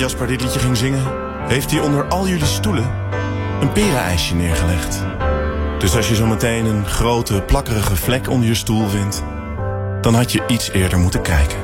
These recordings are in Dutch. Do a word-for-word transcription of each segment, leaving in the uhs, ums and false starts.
Jasper dit liedje ging zingen, heeft hij onder al jullie stoelen een perenijsje neergelegd. Dus als je zo meteen een grote, plakkerige vlek onder je stoel vindt, dan had je iets eerder moeten kijken.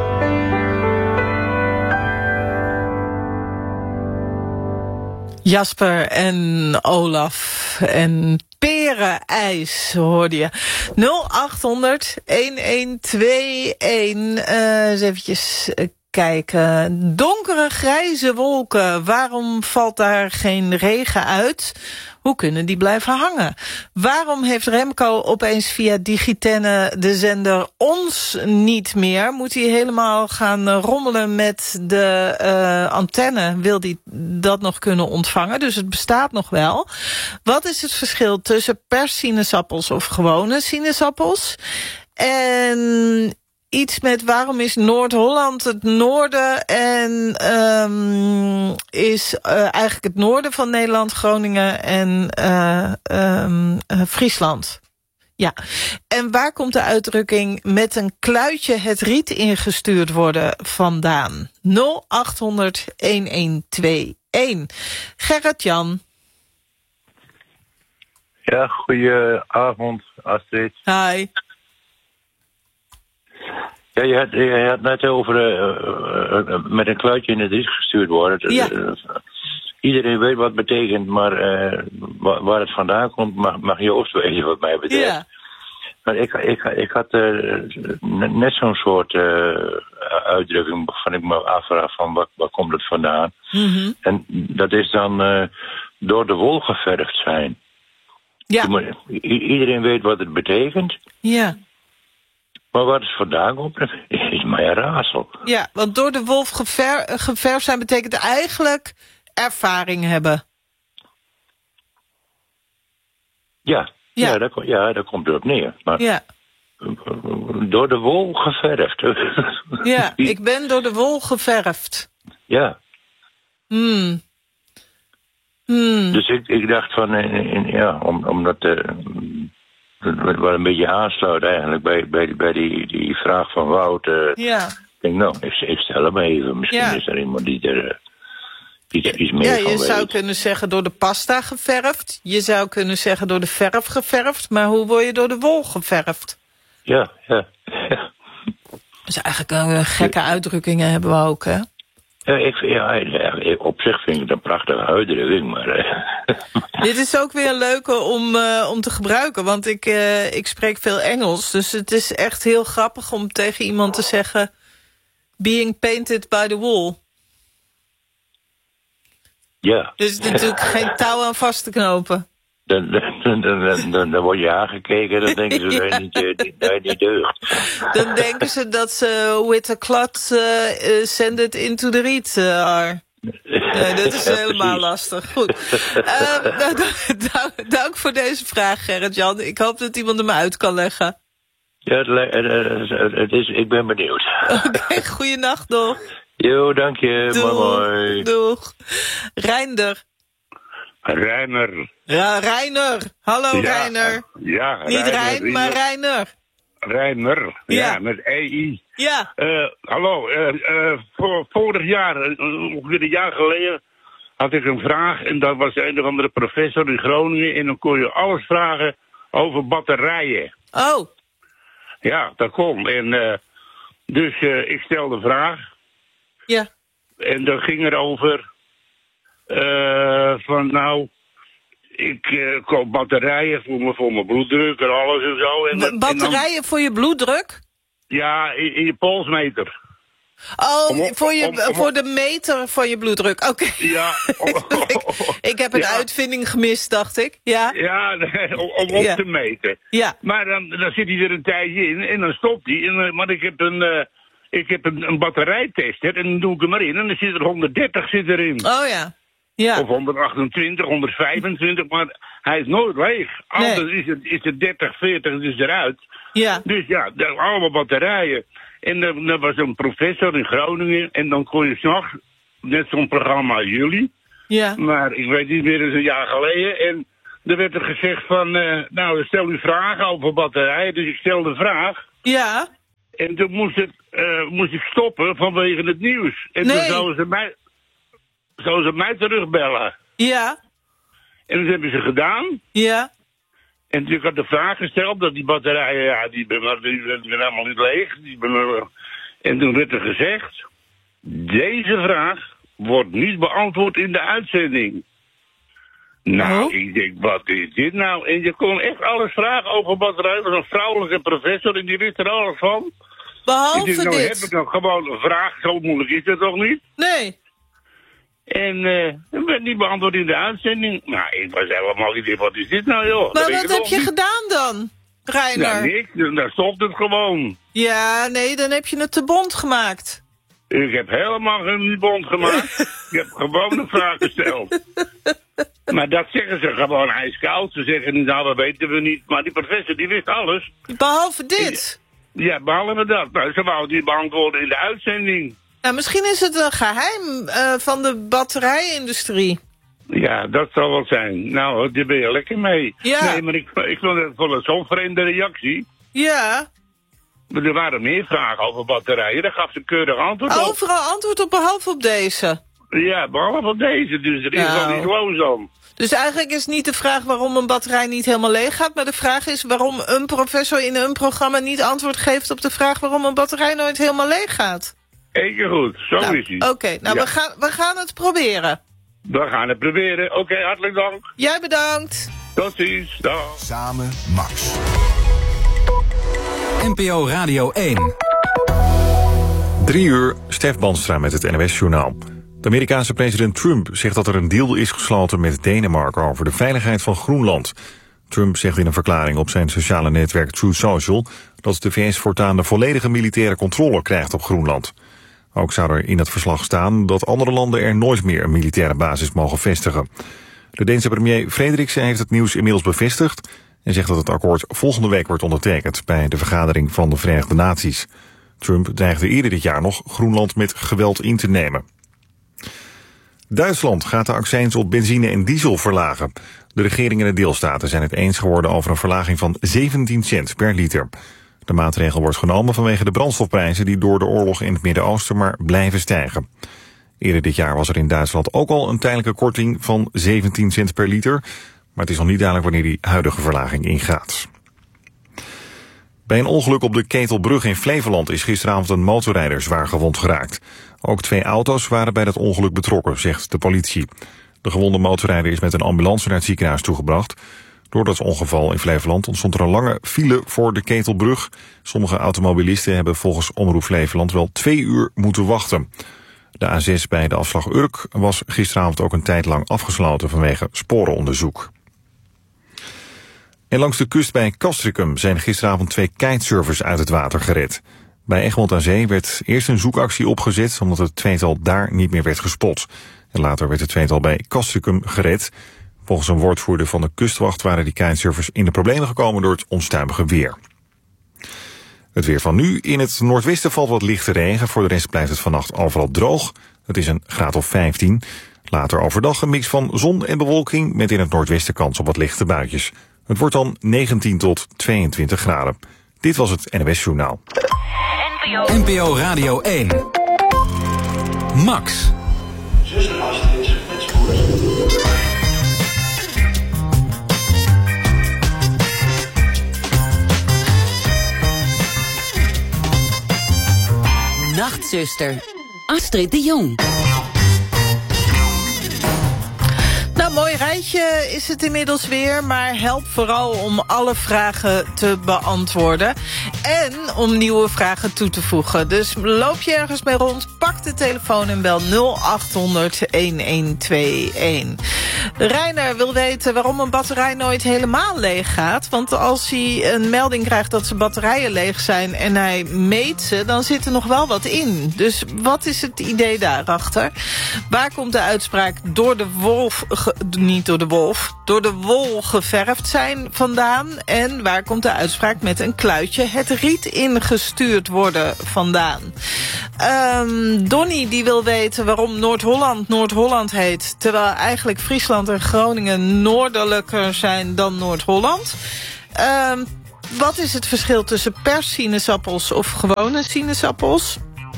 Jasper en Olaf en perenijs hoorde je. nul acht honderd een twee een. Uh, eens eventjes kijken. Donkere grijze wolken. Waarom valt daar geen regen uit? Hoe kunnen die blijven hangen? Waarom heeft Remco opeens via Digitenne de zender Ons niet meer? Moet hij helemaal gaan rommelen met de uh, antenne? Wil hij dat nog kunnen ontvangen? Dus het bestaat nog wel. Wat is het verschil tussen perssinaasappels of gewone sinaasappels? En iets met waarom is Noord-Holland het noorden en um, is uh, eigenlijk het noorden van Nederland, Groningen en uh, um, uh, Friesland. Ja. En waar komt de uitdrukking met een kluitje het riet ingestuurd worden vandaan? nul acht honderd een twee een. Gerrit-Jan. Ja, goedenavond, Astrid. Hi. Ja, je had, je had net over uh, uh, met een kluitje in het riet gestuurd worden. Ja. Uh, iedereen weet wat het betekent, maar uh, waar, waar het vandaan komt mag, mag Joost weten wat mij betreft. Ja. Maar ik, ik, ik had uh, net zo'n soort uh, uitdrukking waarvan ik me afvraag van waar, waar komt het vandaan. Mm-hmm. En dat is dan uh, door de wol geverfd zijn. Ja. I- iedereen weet wat het betekent. Ja. Maar waar het vandaan komt, is mij een raadsel. Ja, want door de wolf gever, geverfd zijn betekent eigenlijk ervaring hebben. Ja, ja. ja, daar, ja daar komt het op neer. Maar ja. Door de wol geverfd. Ja, ik ben door de wol geverfd. Ja. Hmm. Hmm. Dus ik, ik dacht van, in, in, ja, om, omdat... Uh, wat een beetje aansluit eigenlijk bij, bij, bij die, die vraag van Wout. Uh, ja. Ik denk, nou, ik, ik stel hem even. Misschien ja. is er iemand die er uh, iets, iets meer ja, van weet. Je zou kunnen zeggen door de pasta geverfd. Je zou kunnen zeggen door de verf geverfd. Maar hoe word je door de wol geverfd? Ja, ja. ja. Dus eigenlijk uh, gekke uitdrukkingen hebben we ook, hè? Ja, ik, ja, op zich vind ik het een prachtige uitdrukking, maar... Uh, Dit is ook weer een leuke om, uh, om te gebruiken, want ik, uh, ik spreek veel Engels. Dus het is echt heel grappig om tegen iemand te zeggen... being painted by the wall. Ja. Dus het is natuurlijk geen touw aan vast te knopen. Dan, dan, dan, dan, dan word je aangekeken en dan denken ze dat je niet, uh, niet deugt. Dan denken ze dat ze with a clot uh, send it into the reed uh, are. Nee, dat is ja, helemaal lastig. Goed. Uh, nou, dank, dank voor deze vraag, Gerrit-Jan. Ik hoop dat iemand hem uit kan leggen. Ja, het, het, het is, ik ben benieuwd. Oké, okay, goeienacht nog. Jo, dank je. Doeg, mooi, mooi. Doeg. Reinder. Reiner. Ja, Reiner. Hallo, ja, Reiner. Ja, Niet Reiner, Rijn, maar Reiner. Reiner, ja, ja met E I. Ja. Uh, hallo, uh, uh, voor, vorig jaar, uh, ongeveer een jaar geleden, had ik een vraag. En dat was een of andere professor in Groningen. En dan kon je alles vragen over batterijen. Oh. Ja, dat kon. En uh, dus uh, ik stelde de vraag. Ja. En dat ging erover uh, van nou... Ik uh, koop batterijen voor, me, voor mijn bloeddruk en alles en zo. En, batterijen en dan, voor je bloeddruk? Ja, in, in je polsmeter. Oh, om, voor, je, om, om, voor de meter van je bloeddruk. Oké. Okay. Ja. ik, ik heb een ja. uitvinding gemist, dacht ik. Ja, ja nee, om, om op ja. te meten. Ja. Maar dan, dan zit hij er een tijdje in en dan stopt hij. En, uh, maar ik heb een... Uh, ik heb een, een batterijtester en dan doe ik hem erin. En dan zit er honderddertig zit erin. Oh ja. Ja. Of honderdachtentwintig, honderdvijfentwintig, maar hij is nooit leeg. Anders nee. is, het, is het dertig, veertig dus eruit. Ja. Dus ja, allemaal batterijen. En er, er was een professor in Groningen en dan kon je s'nachts, net zo'n programma als jullie. Ja. Maar ik weet niet meer, dat is een jaar geleden. En er werd er gezegd van, uh, nou stel u vragen over batterijen. Dus ik stelde de vraag. Ja. En toen moest, het, uh, moest ik stoppen vanwege het nieuws. En nee. toen zouden ze mij... zou ze mij terugbellen. Ja. En dat hebben ze gedaan. Ja. En toen had de vraag gesteld dat die batterijen, ja, die ben, die ben helemaal niet leeg. Die ben, en toen werd er gezegd, deze vraag wordt niet beantwoord in de uitzending. Nou, oh. Ik denk, wat is dit nou? En je kon echt alles vragen over batterijen. Er was een vrouwelijke professor en die wist er alles van. Behalve ik denk, nou, dit. heb ik nog gewoon een vraag, zo moeilijk is het toch niet? Nee. En uh, dat werd niet beantwoord in de uitzending. Nou, ik was helemaal niet, wat is dit nou, joh? Maar wat heb je niet gedaan dan, Reiner? Ja, niks, dus daar stopt het gewoon. Ja, nee, dan heb je het te bond gemaakt. Ik heb helemaal geen bond gemaakt. Ik heb gewoon een vraag gesteld. Maar dat zeggen ze gewoon ijskoud. Ze zeggen niet, nou, dat weten we niet. Maar die professor, die wist alles. Behalve dit? Ja, behalve dat. Nou, ze wou die beantwoorden in de uitzending. Nou, misschien is het een geheim uh, van de batterijindustrie. Ja, dat zal wel zijn. Nou, daar ben je lekker mee. Ja. Nee, maar ik, ik vond het wel zo'n vreemde reactie. Ja. Maar er waren meer vragen over batterijen. Daar gaf ze keurig antwoord op. Overal antwoord op, behalve op deze. Ja, behalve op deze. Dus er is nou. wel iets los om. Dus eigenlijk is niet de vraag waarom een batterij niet helemaal leeg gaat, maar de vraag is waarom een professor in een programma niet antwoord geeft op de vraag waarom een batterij nooit helemaal leeg gaat. Eén keer goed, zo nou, is hij. Oké, okay, nou ja. we, gaan, we gaan het proberen. We gaan het proberen. Oké, okay, hartelijk dank. Jij bedankt. Tot ziens. Dag. Samen Max. N P O Radio één. Drie uur, Stef Banstra met het N O S-journaal. De Amerikaanse president Trump zegt dat er een deal is gesloten met Denemarken over de veiligheid van Groenland. Trump zegt in een verklaring op zijn sociale netwerk Truth Social dat de V S voortaan de volledige militaire controle krijgt op Groenland. Ook zou er in het verslag staan dat andere landen er nooit meer een militaire basis mogen vestigen. De Deense premier Frederiksen heeft het nieuws inmiddels bevestigd en zegt dat het akkoord volgende week wordt ondertekend bij de vergadering van de Verenigde Naties. Trump dreigde eerder dit jaar nog Groenland met geweld in te nemen. Duitsland gaat de accijns op benzine en diesel verlagen. De regering en de deelstaten zijn het eens geworden over een verlaging van zeventien cent per liter. De maatregel wordt genomen vanwege de brandstofprijzen die door de oorlog in het Midden-Oosten maar blijven stijgen. Eerder dit jaar was er in Duitsland ook al een tijdelijke korting van zeventien cent per liter, maar het is nog niet duidelijk wanneer die huidige verlaging ingaat. Bij een ongeluk op de Ketelbrug in Flevoland is gisteravond een motorrijder zwaar gewond geraakt. Ook twee auto's waren bij dat ongeluk betrokken, zegt de politie. De gewonde motorrijder is met een ambulance naar het ziekenhuis toegebracht. Door dat ongeval in Flevoland ontstond er een lange file voor de Ketelbrug. Sommige automobilisten hebben volgens Omroep Flevoland wel twee uur moeten wachten. De A zes bij de afslag Urk was gisteravond ook een tijd lang afgesloten vanwege sporenonderzoek. En langs de kust bij Castricum zijn gisteravond twee kitesurfers uit het water gered. Bij Egmond aan Zee werd eerst een zoekactie opgezet omdat het tweetal daar niet meer werd gespot. En later werd het tweetal bij Castricum gered. Volgens een woordvoerder van de kustwacht waren die kitesurfers in de problemen gekomen door het onstuimige weer. Het weer van nu. In het noordwesten valt wat lichte regen. Voor de rest blijft het vannacht overal droog. Het is een graad of vijftien. Later overdag een mix van zon en bewolking met in het noordwesten kans op wat lichte buitjes. Het wordt dan negentien tot tweeëntwintig graden. Dit was het N O S-journaal. N P O Radio één. Max. Zuster Astrid met spoed. Nachtzuster, Astrid de Jong. Nou, mooi rijtje is het inmiddels weer, maar help vooral om alle vragen te beantwoorden. En om nieuwe vragen toe te voegen. Dus loop je ergens mee rond, pak de telefoon en bel nul acht honderd een een twee een. Reiner wil weten waarom een batterij nooit helemaal leeg gaat. Want als hij een melding krijgt dat zijn batterijen leeg zijn en hij meet ze, dan zit er nog wel wat in. Dus wat is het idee daarachter? Waar komt de uitspraak door de wolf, ge, niet door de wolf, door de wol geverfd zijn vandaan? En waar komt de uitspraak met een kluitje het riet ingestuurd worden vandaan? Um, Donnie die wil weten waarom Noord-Holland Noord-Holland heet, terwijl eigenlijk Friesland en Groningen noordelijker zijn dan Noord-Holland. Um, wat is het verschil tussen perssinaasappels of gewone sinaasappels?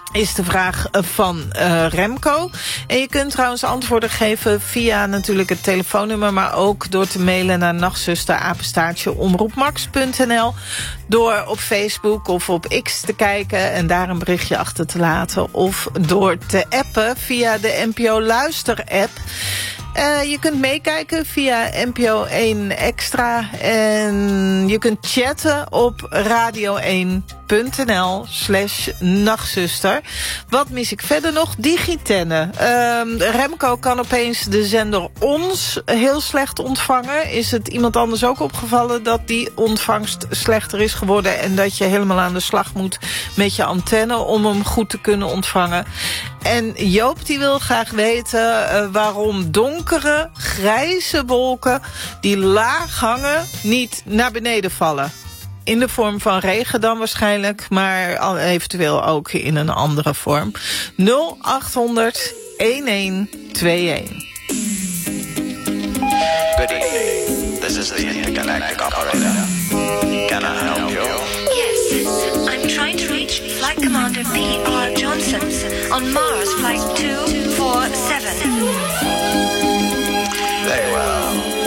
is de vraag van uh, Remco. En je kunt trouwens antwoorden geven via natuurlijk het telefoonnummer, maar ook door te mailen naar nachtzuster apenstaartje omroepmax punt n l, door op Facebook of op X te kijken en daar een berichtje achter te laten, of door te appen via de N P O Luister app. Uh, je kunt meekijken via N P O één Extra. En je kunt chatten op radio één punt n l slash nachtzuster. Wat mis ik verder nog? Digitenne. Uh, Remco kan opeens de zender Ons heel slecht ontvangen. Is het iemand anders ook opgevallen dat die ontvangst slechter is geworden en dat je helemaal aan de slag moet met je antenne om hem goed te kunnen ontvangen? En Joop die wil graag weten uh, waarom donkere, grijze wolken die laag hangen niet naar beneden vallen. In de vorm van regen dan waarschijnlijk, maar eventueel ook in een andere vorm. nul acht honderd elf tweeëntwintig. Good evening. This is the intergalactic operator. Can I help you? Yes, I'm trying to reach Flight Commander P R Johnson on Mars Flight two four seven. Very well.